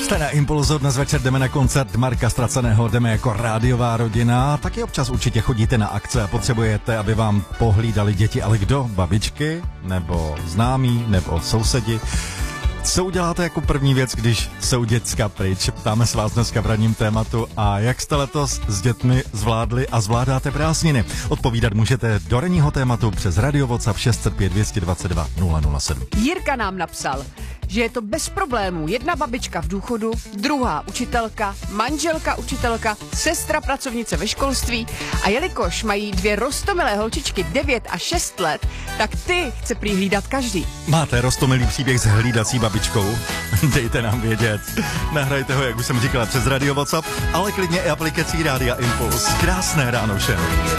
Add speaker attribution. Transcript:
Speaker 1: Jste na Impulzu, dnes večer jdeme na koncert Marka Ztraceného, jdeme jako rádiová rodina. Taky občas určitě chodíte na akce a potřebujete, aby vám pohlídali děti, ale kdo? Babičky? Nebo známí? Nebo sousedi? Co uděláte jako první věc, když jsou děcka pryč? Ptáme se vás dneska v ranním tématu a jak jste letos s dětmi zvládli a zvládáte prázdniny? Odpovídat můžete do ranního tématu přes Radio WhatsApp 605 222 007.
Speaker 2: Jirka nám napsal, že je to bez problémů. Jedna babička v důchodu, druhá učitelka, manželka učitelka, sestra pracovnice ve školství a jelikož mají dvě roztomilé holčičky 9 a 6 let, tak ty chce prý hlídat každý.
Speaker 1: Máte roztomilý příběh s hlídací babičkou? Dejte nám vědět. Nahrajte ho, jak už jsem říkala, přes Radio WhatsApp, ale klidně i aplikací Rádia Impuls. Krásné ráno všem.